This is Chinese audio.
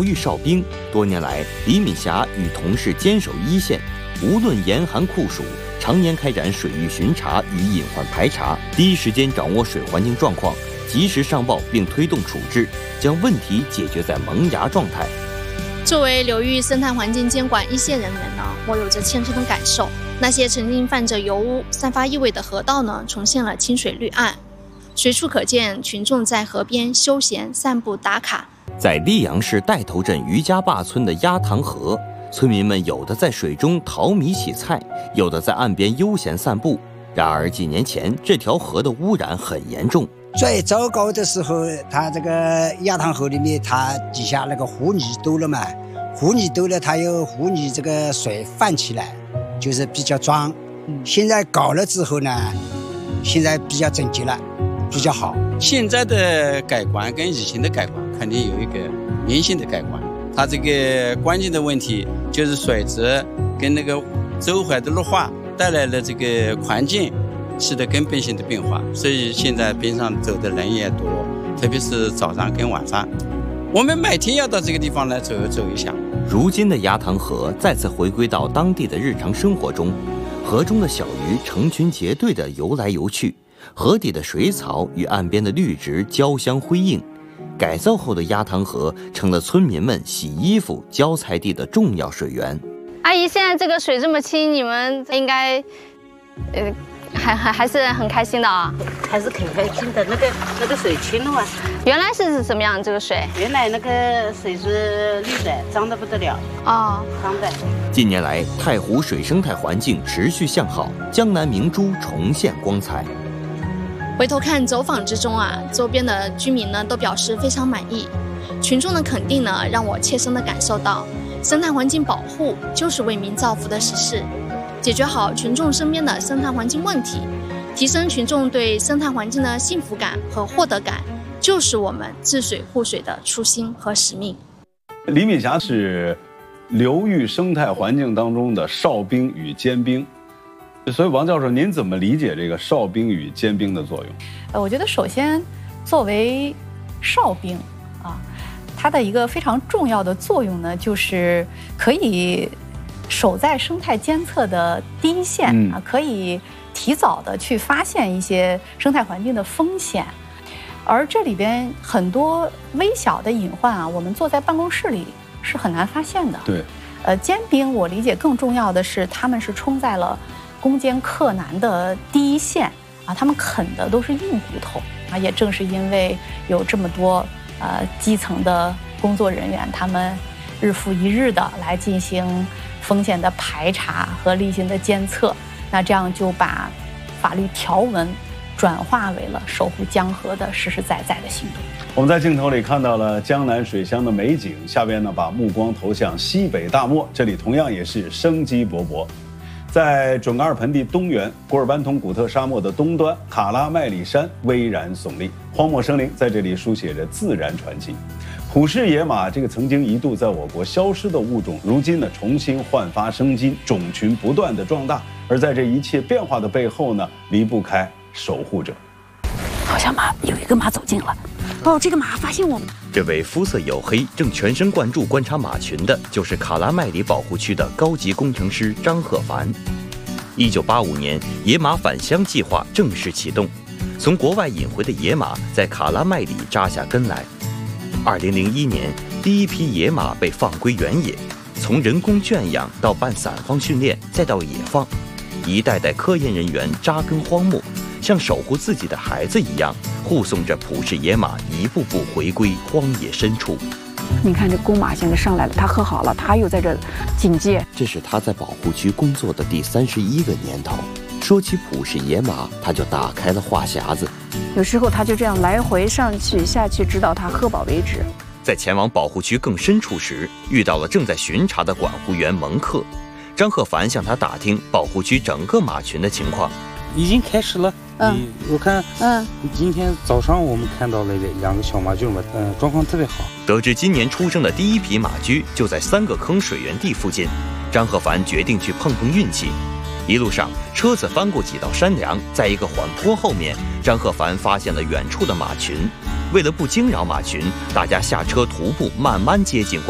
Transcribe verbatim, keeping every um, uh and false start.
流域哨兵。多年来，李敏霞与同事坚守一线，无论严寒酷暑，常年开展水域巡查与隐患排查，第一时间掌握水环境状况，及时上报并推动处置，将问题解决在萌芽状态。 作为流域生态环境监管一线人员呢，我有着切身的感受。那些曾经泛着油污、散发异味的河道呢，重现了清水绿岸，随处可见群众在河边休闲散步打卡。 在溧阳市带头镇余家坝村的鸭塘河，村民们有的在水中淘米洗菜，有的在岸边悠闲散步。然而几年前，这条河的污染很严重。 最糟糕的时候，它这个鸭塘河里面，它底下那个糊泥多了嘛，糊泥多了，它有糊泥这个水泛起来，就是比较脏。现在搞了之后呢，现在比较整洁了，比较好。 现在的改观跟以前的改观肯定有一个明显的改观。它这个关键的问题就是水质跟那个周围的绿化带来了这个环境起的根本性的变化，所以现在边上走的人也多，特别是早上跟晚上，我们每天要到这个地方来走走一下。 如今的鸭塘河再次回归到当地的日常生活中，河中的小鱼成群结队地游来游去，河底的水草与岸边的绿植交相辉映。改造后的鸭塘河成了村民们洗衣服、浇菜地的重要水源。 阿姨，现在这个水这么清，你们应该，呃，还还还是很开心的啊？ 还是很开心的。那个那个水清了嘛？ 原来是什么样？这个水？ 原来那个水是绿的，脏得不得了。 哦， 脏的。 近年来，太湖水生态环境持续向好，江南明珠重现光彩。 回头看走访之中啊，周边的居民呢都表示非常满意，群众的肯定呢让我切身的感受到，生态环境保护就是为民造福的实事。解决好群众身边的生态环境问题，提升群众对生态环境的幸福感和获得感，就是我们治水护水的初心和使命。 李敏霞是流域生态环境当中的哨兵与尖兵。所以王教授，您怎么理解这个哨兵与尖兵的作用？ 呃，我觉得首先，作为哨兵啊，它的一个非常重要的作用呢，就是可以守在生态监测的第一线啊，可以提早的去发现一些生态环境的风险。而这里边很多微小的隐患啊，我们坐在办公室里是很难发现的。对，呃，尖兵我理解更重要的是，他们是冲在了攻坚克难的第一线啊，他们啃的都是硬骨头啊。也正是因为有这么多呃基层的工作人员，他们日复一日的来进行风险的排查和例行的监测，那这样就把法律条文转化为了守护江河的实实在在的行动。 我们在镜头里看到了江南水乡的美景，下边呢把目光投向西北大漠，这里同样也是生机勃勃。在准噶尔盆地东缘古尔班通古特沙漠的东端，卡拉麦里山巍然耸立，荒漠生灵在这里书写着自然传奇。普氏野马这个曾经一度在我国消失的物种，如今呢重新焕发生机，种群不断的壮大。而在这一切变化的背后呢，离不开守护者。 好像马有一个马走近了，哦，这个马发现我们。 这位肤色黝黑、正全神贯注观察马群的，就是卡拉麦里保护区的高级工程师张鹤凡。一九八五年，野马返乡计划正式启动，从国外引回的野马在卡拉麦里扎下根来。二零零一年，第一批野马被放归原野，从人工圈养到半散放训练，再到野放，一代代科研人员扎根荒漠，像守护自己的孩子一样，护送着普氏野马一步步回归荒野深处。 你看这公马现在上来了，它喝好了，它又在这警戒。 这是他在保护区工作的第三十一个年头。说起普氏野马，他就打开了话匣子。 有时候他就这样来回上去下去，直到他喝饱为止。 在前往保护区更深处时，遇到了正在巡查的管护员蒙克。张鹤凡向他打听保护区整个马群的情况。 已经开始了。 嗯， 我看， 嗯， 今天早上我们看到了两个小马驹嘛，嗯，状况特别好。 得知今年出生的第一匹马驹就在三个坑水源地附近，张鹤凡决定去碰碰运气。一路上，车子翻过几道山梁，在一个缓坡后面，张鹤凡发现了远处的马群。为了不惊扰马群，大家下车徒步慢慢接近。